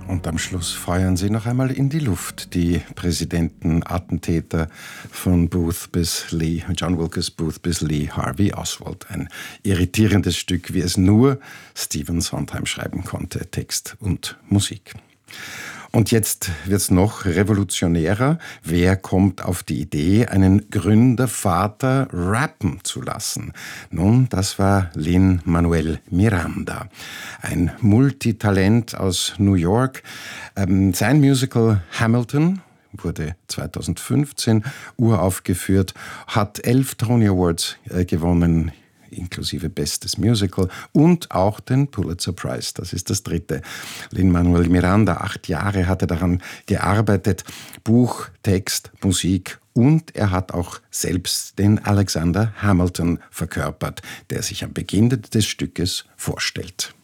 Und am Schluss feuern sie noch einmal in die Luft, die Präsidenten-Attentäter von Booth bis Lee, John Wilkes Booth bis Lee Harvey Oswald. Ein irritierendes Stück, wie es nur Stephen Sondheim schreiben konnte, Text und Musik. Und jetzt wird's noch revolutionärer. Wer kommt auf die Idee, einen Gründervater rappen zu lassen? Nun, das war Lin-Manuel Miranda, ein Multitalent aus New York. Sein Musical Hamilton wurde 2015 uraufgeführt, hat 11 Tony Awards gewonnen, inklusive Bestes Musical und auch den Pulitzer Prize. Das ist das dritte. Lin-Manuel Miranda, 8 Jahre hat er daran gearbeitet. Buch, Text, Musik und er hat auch selbst den Alexander Hamilton verkörpert, der sich am Beginn des Stückes vorstellt.